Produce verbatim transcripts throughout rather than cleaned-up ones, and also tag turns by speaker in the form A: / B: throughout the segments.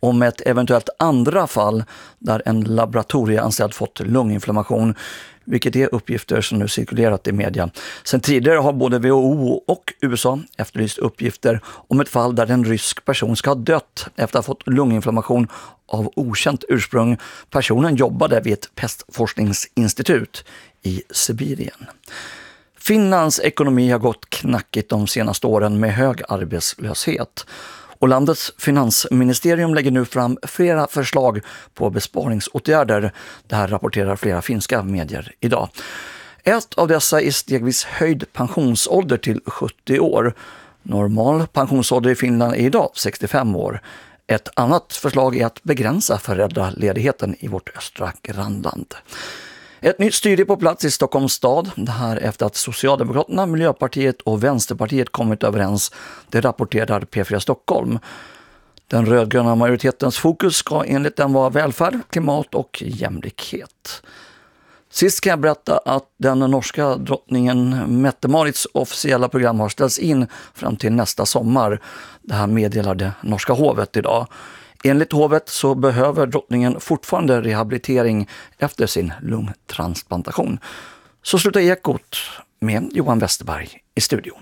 A: om ett eventuellt andra fall där en laboratorieanställd fått lunginflammation, vilket är uppgifter som nu cirkulerat i media. Sen tidigare har både W H O och U S A efterlyst uppgifter om ett fall där en rysk person ska ha dött efter att ha fått lunginflammation av okänt ursprung. Personen jobbade vid ett pestforskningsinstitut i Sibirien. Finlands ekonomi har gått knackigt de senaste åren med hög arbetslöshet. Och landets finansministerium lägger nu fram flera förslag på besparingsåtgärder. Det här rapporterar flera finska medier idag. Ett av dessa är stegvis höjd pensionsålder till sjuttio år. Normal pensionsålder i Finland är idag sextiofem år. Ett annat förslag är att begränsa föräldraledigheten i vårt östra grannland. Ett nytt styre på plats i Stockholms stad, det här efter att Socialdemokraterna, Miljöpartiet och Vänsterpartiet kommit överens, det rapporterar P fyra Stockholm. Den rödgröna majoritetens fokus ska enligt den vara välfärd, klimat och jämlikhet. Sist kan jag berätta att den norska drottningen Mette-Marits officiella program har ställts in fram till nästa sommar. Det här meddelade norska hovet idag. Enligt hovet så behöver drottningen fortfarande rehabilitering efter sin lungtransplantation. Så slutar Ekot med Johan Westerberg i studion.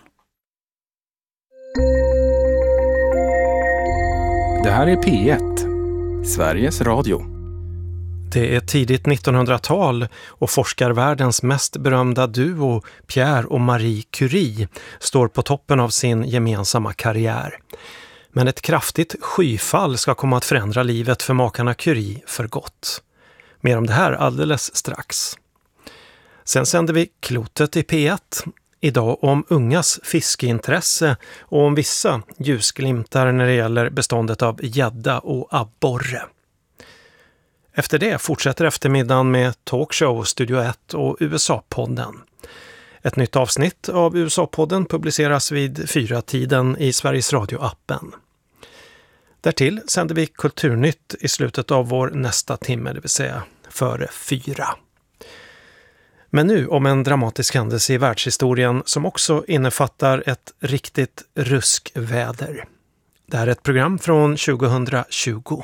B: Det här är P ett, Sveriges Radio.
C: Det är tidigt nittonhundratal och forskarvärldens mest berömda duo Pierre och Marie Curie står på toppen av sin gemensamma karriär. Men ett kraftigt skyfall ska komma att förändra livet för makarna Curie för gott. Mer om det här alldeles strax. Sen sänder vi Klotet i P ett. Idag om ungas fiskeintresse och om vissa ljusglimtar när det gäller beståndet av gädda och abborre. Efter det fortsätter eftermiddagen med Talkshow, Studio ett och U S A-podden. Ett nytt avsnitt av U S A-podden publiceras vid fyra tiden i Sveriges Radio-appen. Därtill sänder vi Kulturnytt i slutet av vår nästa timme, det vill säga före fyra. Men nu om en dramatisk händelse i världshistorien som också innefattar ett riktigt ruskväder. Det här är ett program från tjugohundratjugo.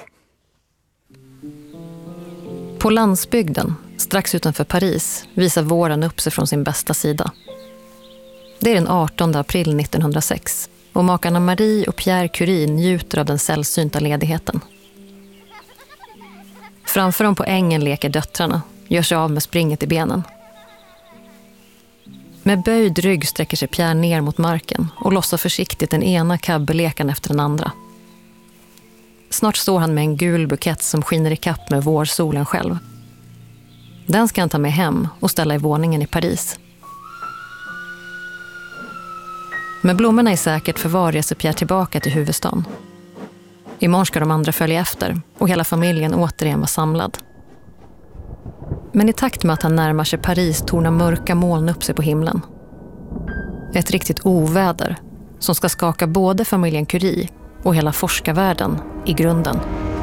D: På landsbygden, strax utanför Paris, visar våren upp sig från sin bästa sida. Det är den artonde april nittonhundrasex och makarna Marie och Pierre Curie njuter av den sällsynta ledigheten. Framför dem på ängen leker döttrarna, gör sig av med springet i benen. Med böjd rygg sträcker sig Pierre ner mot marken och lossar försiktigt den ena kabbeleken efter den andra. Snart står han med en gul bukett som skiner i kapp med vårsolen själv. Den ska han ta med hem och ställa i våningen i Paris. Med blommorna i säkert förvar reser Pierre tillbaka till huvudstaden. Imorgon ska de andra följa efter och hela familjen återigen vara samlad. Men i takt med att han närmar sig Paris tornar mörka moln upp sig på himlen. Ett riktigt oväder som ska skaka både familjen Curie och hela forskarvärlden i grunden.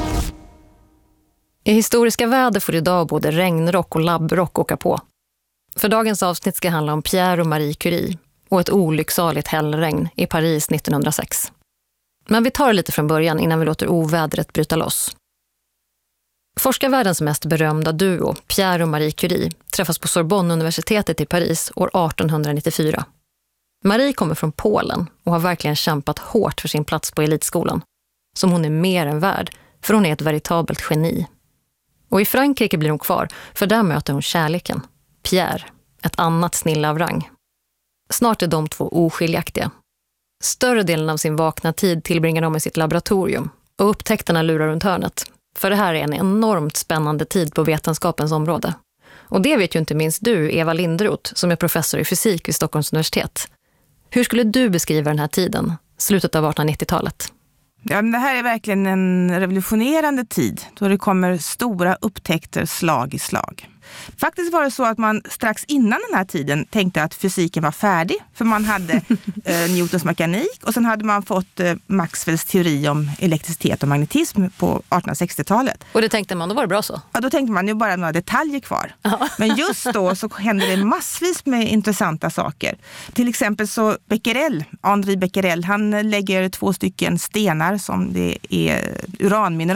D: I historiska väder får idag både regnrock och labbrock åka på. För dagens avsnitt ska handla om Pierre och Marie Curie och ett olycksaligt hällregn i Paris nittonhundrasex. Men vi tar det lite från början innan vi låter ovädret bryta loss. Forskarvärldens mest berömda duo, Pierre och Marie Curie, träffas på Sorbonne-universitetet i Paris år arton nittiofyra. Marie kommer från Polen och har verkligen kämpat hårt för sin plats på elitskolan, som hon är mer än värd, för hon är ett veritabelt geni. Och i Frankrike blir hon kvar, för där möter hon kärleken, Pierre, ett annat snille av rang. Snart är de två oskiljaktiga. Större delen av sin vakna tid tillbringar de i sitt laboratorium, och upptäckterna lurar runt hörnet. För det här är en enormt spännande tid på vetenskapens område. Och det vet ju inte minst du, Eva Lindroth, som är professor i fysik vid Stockholms universitet. Hur skulle du beskriva den här tiden, slutet av artonhundranittiotalet?
E: Ja, men det här är verkligen en revolutionerande tid då det kommer stora upptäckter slag i slag. Faktiskt var det så att man strax innan den här tiden tänkte att fysiken var färdig. För man hade eh, Newtons mekanik och sen hade man fått eh, Maxwells teori om elektricitet och magnetism på artonhundrasextiotalet.
D: Och det tänkte man, då var det bra så?
E: Ja, då tänkte man nu bara några detaljer kvar. Aha. Men just då så hände det massvis med intressanta saker. Till exempel så Becquerel, Henri Becquerel, han lägger två stycken stenar som det är uranmineral